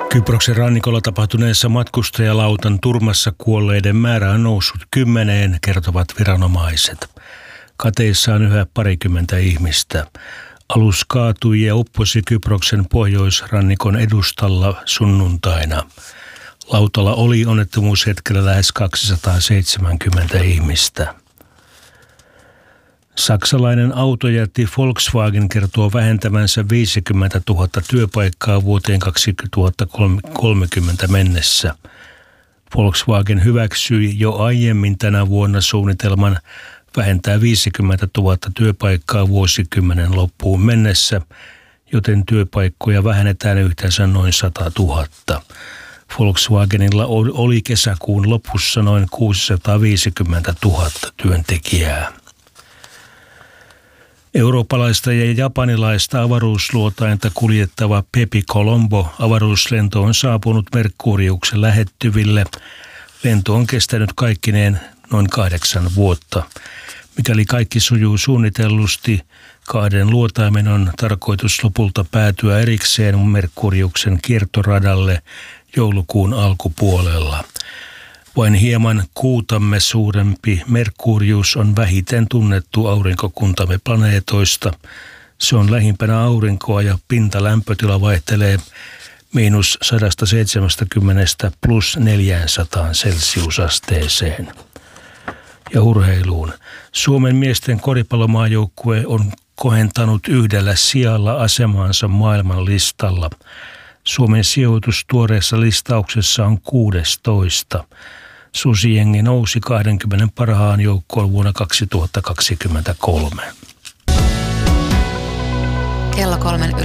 Kyproksen rannikolla tapahtuneessa matkustajalautan turmassa kuolleiden määrä on noussut 10, kertovat viranomaiset. Kateissa on yhä parikymmentä ihmistä. Alus kaatui ja upposi Kyproksen pohjoisrannikon edustalla sunnuntaina. Lautalla oli onnettomuushetkellä lähes 270 ihmistä. Saksalainen autojätti Volkswagen kertoo vähentämänsä 50 000 työpaikkaa vuoteen 2030 mennessä. Volkswagen hyväksyi jo aiemmin tänä vuonna suunnitelman vähentää 50 000 työpaikkaa vuosikymmenen loppuun mennessä, joten työpaikkoja vähennetään yhteensä noin 100 000. Volkswagenilla oli kesäkuun lopussa noin 650 000 työntekijää. Eurooppalaista ja japanilaista avaruusluotainta kuljettava Bepi Colombo avaruuslento on saapunut Merkuriuksen lähettyville. Lento on kestänyt kaikkineen noin 8 vuotta. Mikäli kaikki sujuu suunnitellusti, 2 luotaimen on tarkoitus lopulta päätyä erikseen Merkuriuksen kiertoradalle joulukuun alkupuolella. Vain hieman kuutamme suurempi Merkurius on vähiten tunnettu aurinkokuntamme planeetoista. Se on lähimpänä aurinkoa ja pintalämpötila vaihtelee -170 +400 celsiusasteeseen. Ja urheiluun. Suomen miesten koripallomaajoukkue on kohentanut 1 sijalla asemaansa maailman listalla. Suomen sijoitus tuoreessa listauksessa on 16. Susijengi nousi 20 parhaan joukkoon vuonna 2023. Kello 3